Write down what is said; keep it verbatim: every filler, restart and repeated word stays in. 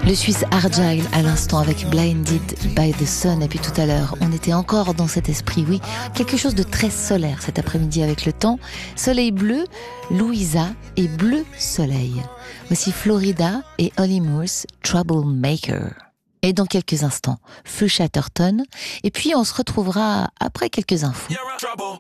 Le Suisse Argyle à l'instant avec Blinded by the Sun. Et puis tout à l'heure, on était encore dans cet esprit, oui. Quelque chose de très solaire cet après-midi avec le temps. Soleil bleu, Louisa et bleu soleil. Voici Florida et Holly Moores, Troublemaker. Et dans quelques instants, Feu Chatterton. Et puis on se retrouvera après quelques infos.